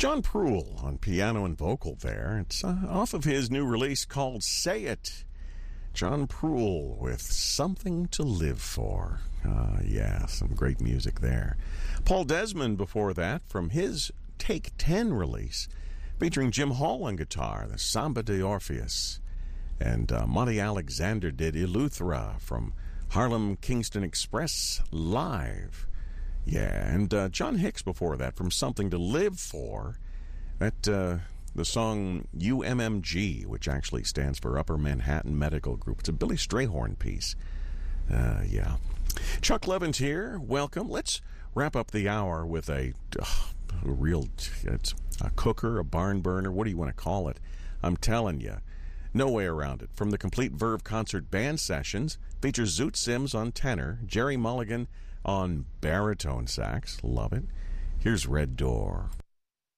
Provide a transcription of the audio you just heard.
John Proulx on piano and vocal there. It's off of his new release called Say It. John Proulx with Something to Live For. Yeah, some great music there. Paul Desmond before that from his Take 10 release, featuring Jim Hall on guitar, the Samba de Orpheus. And Monty Alexander did Eleuthera from Harlem Kingston Express Live. Yeah, and John Hicks before that from Something to Live For. That the song UMMG, which actually stands for Upper Manhattan Medical Group. It's a Billy Strayhorn piece. Yeah. Chuck Levin's here. Welcome. Let's wrap up the hour with a real, it's a cooker, a barn burner. What do you want to call it? I'm telling you. No way around it. From the Complete Verve Concert Band Sessions, features Zoot Sims on tenor, Jerry Mulligan on baritone sax. Love it. Here's Red Door.